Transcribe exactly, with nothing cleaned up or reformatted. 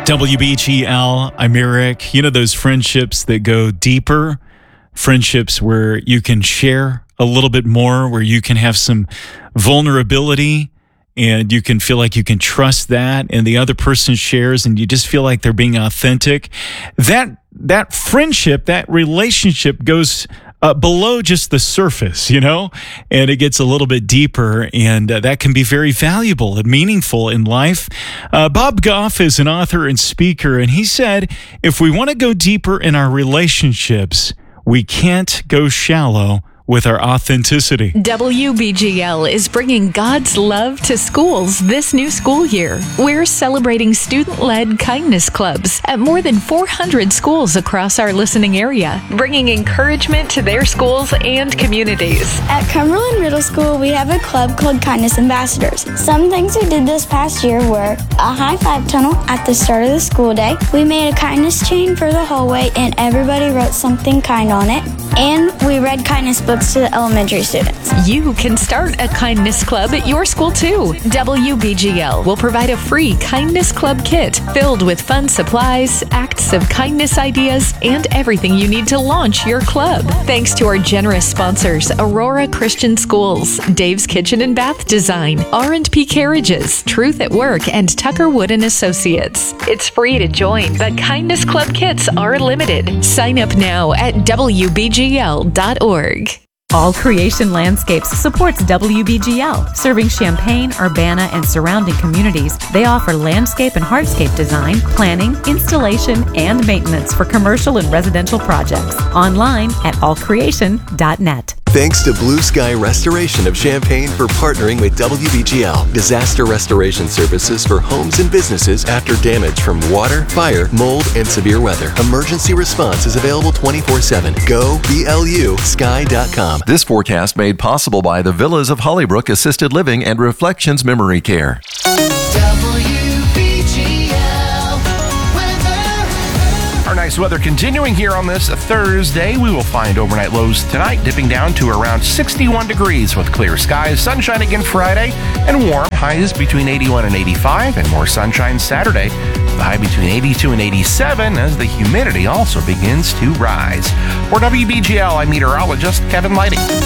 W B G L, I'm Eric. You know those friendships that go deeper, friendships where you can share a little bit more, where you can have some vulnerability and you can feel like you can trust that, and the other person shares and you just feel like they're being authentic. That that friendship, that relationship goes Uh, below just the surface, you know, and it gets a little bit deeper, and uh, that can be very valuable and meaningful in life. Uh, Bob Goff is an author and speaker, and he said, if we want to go deeper in our relationships, we can't go shallow with our authenticity. W B G L is bringing God's love to schools this new school year. We're celebrating student-led kindness clubs at more than four hundred schools across our listening area, bringing encouragement to their schools and communities. At Cumberland Middle School, we have a club called Kindness Ambassadors. Some things we did this past year were a high-five tunnel at the start of the school day. We made a kindness chain for the hallway, and everybody wrote something kind on it. And we read kindness books to the elementary students. You can start a kindness club at your school too. W B G L will provide a free kindness club kit filled with fun supplies, acts of kindness ideas, and everything you need to launch your club. Thanks to our generous sponsors, Aurora Christian Schools, Dave's Kitchen and Bath Design, R and P Carriages, Truth at Work, and Tucker Wood and Associates. It's free to join, but kindness club kits are limited. Sign up now at W B G L dot org. All Creation Landscapes supports W B G L, serving Champaign, Urbana, and surrounding communities. They offer landscape and hardscape design, planning, installation, and maintenance for commercial and residential projects. Online at all creation dot net. Thanks to Blue Sky Restoration of Champaign for partnering with W B G L. Disaster restoration services for homes and businesses after damage from water, fire, mold, and severe weather. Emergency response is available twenty-four seven. Go B L U sky dot com. This forecast made possible by the Villas of Hollybrook Assisted Living and Reflections Memory Care. Our nice weather continuing here on this Thursday. We will find overnight lows tonight dipping down to around sixty-one degrees with clear skies. Sunshine again Friday and warm. Highs between eighty-one and eighty-five, and more sunshine Saturday. The high between eighty-two and eighty-seven as the humidity also begins to rise. For W B G L, I'm meteorologist Kevin Lighting.